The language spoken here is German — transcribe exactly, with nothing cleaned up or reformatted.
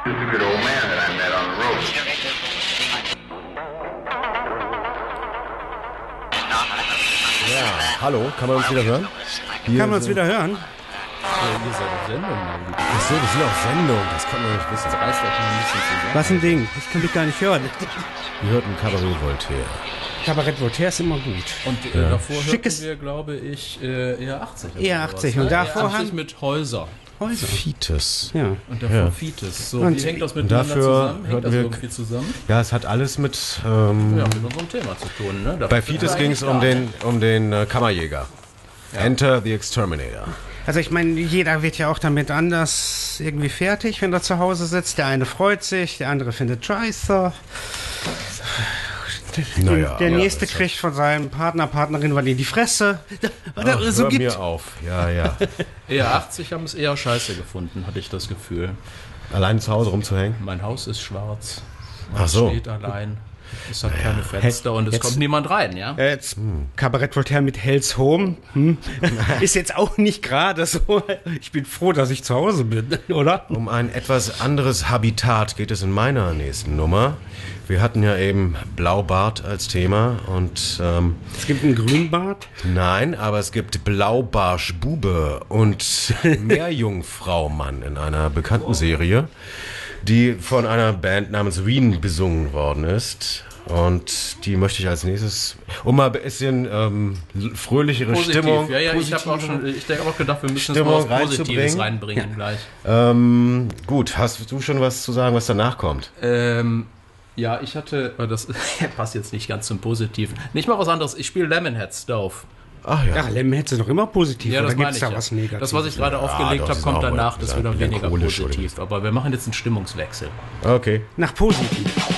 Just a good old man that I met on the road. Ja, hallo, kann man uns wieder hören? Hier kann man uns wieder hören? Ja, ihr seid auf Sendung. Achso, wir sind auf Sendung, das kann man nicht wissen. Das reißt euch ein bisschen zusammen. Was ein Ding, ich kann mich gar nicht hören. Wir hörten Cabaret Voltaire. Kabarett Voltaire ist immer gut. Und äh, Ja. davor Schickes- hörten wir, glaube ich, äh, eher achtzig. oder Eher sowas, achtzig. ne? Und davor eher achtzig haben- mit Häuser. Häuser. Fites. Ja. Und davor Ja. Fites. So, Und wie hängt das miteinander dafür zusammen? Hängt hörten das wir- irgendwie zusammen? Ja, es hat alles mit... Ähm, Ja, mit unserem Thema zu tun. Ne? Da bei sind Fites wir ging es eigentlich um da. den, um den äh, Kammerjäger. Enter the Exterminator. Also ich meine, jeder wird ja auch damit anders irgendwie fertig, wenn er zu Hause sitzt. Der eine freut sich, der andere findet scheiße. Naja, der aber nächste das- kriegt von seinem Partner, Partnerin was in die Fresse. Was Ach, es so hör gibt. mir auf. Ja, ja. Eher achtzig haben es eher scheiße gefunden, hatte ich das Gefühl. Allein zu Hause rumzuhängen. Mein Haus ist schwarz. Ach so. Steht allein. Es hat keine Fenster und es Jetzt- kommt niemand rein, ja? Äh, Jetzt Kabarett Voltaire mit Hell's Home hm? ist jetzt auch nicht gerade so. Ich bin froh, dass ich zu Hause bin, oder? Um ein etwas anderes Habitat geht es in meiner nächsten Nummer. Wir hatten ja eben Blaubart als Thema und ähm, Es gibt einen Grünbart. nein, aber es gibt Blaubarschbube und Meerjungfraumann in einer bekannten Serie, die von einer Band namens Wien besungen worden ist. Und die möchte ich als nächstes, um mal ein bisschen ähm, fröhlichere Positiv, Stimmung, ja, ja, ich habe auch positive- schon, ich denke auch gedacht, wir müssen Stimmung es mal was Positives reinzubringen. reinbringen gleich. Ähm, gut, hast du schon was zu sagen, was danach kommt? Ähm, ja, ich hatte, aber das passt jetzt nicht ganz zum Positiven. Nicht mal was anderes, ich spiele Lemonhead Stove. Ach ja. Ja, Lem hätte noch immer positiv. Ja, oder das gibt meine es ich da ja. was Negatives? Das, was ich gerade Ja, aufgelegt doch, habe, ist kommt auch danach, mal- das ist wieder auch weniger melancholisch, oder positiv. Aber wir machen jetzt einen Stimmungswechsel. Okay. Nach positiv.